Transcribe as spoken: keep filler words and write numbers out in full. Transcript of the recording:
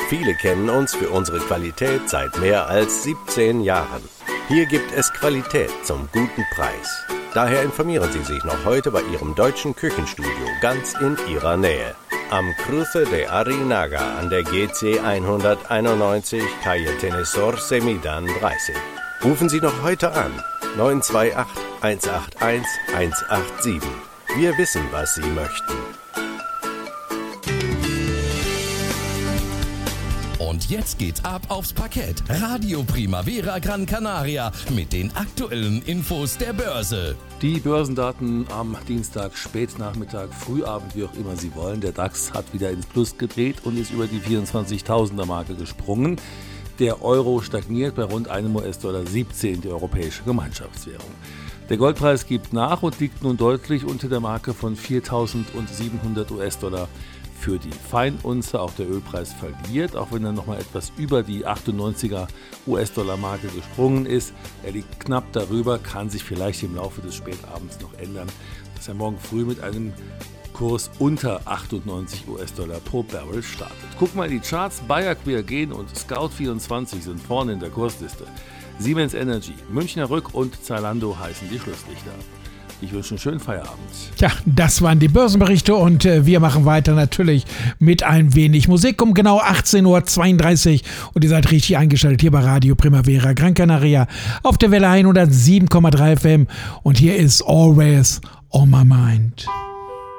Viele kennen uns für unsere Qualität seit mehr als siebzehn Jahren. Hier gibt es Qualität zum guten Preis. Daher informieren Sie sich noch heute bei Ihrem deutschen Küchenstudio ganz in Ihrer Nähe. Am Cruce de Arinaga an der G C hunderteinundneunzig, Calle Tenesor Semidan dreißig. Rufen Sie noch heute an, neun zwei acht, eins acht eins, eins acht sieben. Wir wissen, was Sie möchten. Und jetzt geht's ab aufs Parkett. Radio Primavera Gran Canaria mit den aktuellen Infos der Börse. Die Börsendaten am Dienstag, Spätnachmittag, Frühabend, wie auch immer Sie wollen. Der DAX hat wieder ins Plus gedreht und ist über die vierundzwanzigtausender Marke gesprungen. Der Euro stagniert bei rund einem U S-Dollar siebzehn, die europäische Gemeinschaftswährung. Der Goldpreis gibt nach und liegt nun deutlich unter der Marke von viertausendsiebenhundert U S-Dollar für die Feinunze. Auch der Ölpreis verliert, auch wenn er nochmal etwas über die achtundneunziger U S-Dollar-Marke gesprungen ist. Er liegt knapp darüber, kann sich vielleicht im Laufe des Spätabends noch ändern, dass er morgen früh mit einem Kurs unter achtundneunzig U S-Dollar pro Barrel startet. Guck mal in die Charts. Bayer, Quergen und Scout vierundzwanzig sind vorne in der Kursliste. Siemens Energy, Münchner Rück und Zalando heißen die Schlusslichter. Ich wünsche einen schönen Feierabend. Ja, das waren die Börsenberichte und äh, wir machen weiter natürlich mit ein wenig Musik um genau achtzehn Uhr zweiunddreißig und ihr seid richtig eingeschaltet hier bei Radio Primavera Gran Canaria auf der Welle hundertsieben Komma drei F M und hier ist Always on My Mind.